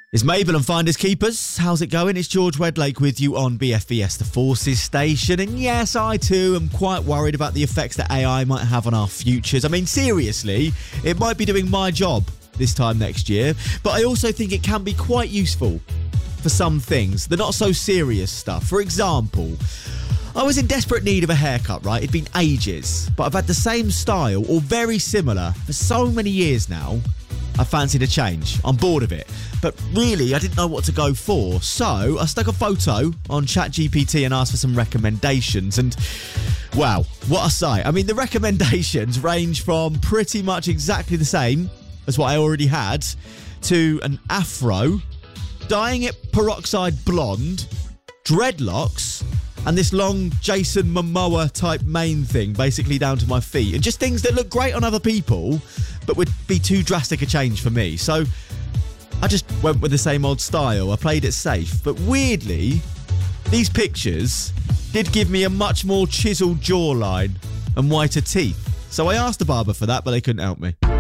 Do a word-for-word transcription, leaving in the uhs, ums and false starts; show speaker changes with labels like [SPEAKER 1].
[SPEAKER 1] It's Mabel and Finders Keepers. How's it going? It's George Wedlake with you on B F B S, the Forces Station. And yes, I too am quite worried about the effects that A I might have on our futures. I mean, seriously, it might be doing my job this time next year, but I also think it can be quite useful for some things, the not so serious stuff. For example, I was in desperate need of a haircut, right? It'd been ages, but I've had the same style or very similar for so many years now. I fancied a change. I'm bored of it. But really, I didn't know what to go for. So I stuck a photo on ChatGPT and asked for some recommendations. And wow, what a sight. I mean, the recommendations range from pretty much exactly the same as what I already had to an afro, dyeing it peroxide blonde, dreadlocks, and this long Jason Momoa type mane thing, basically down to my feet. And just things that look great on other people, but would be too drastic a change for me. So I just went with the same old style. I played it safe. But weirdly, these pictures did give me a much more chiseled jawline and whiter teeth. So I asked the barber for that, but they couldn't help me.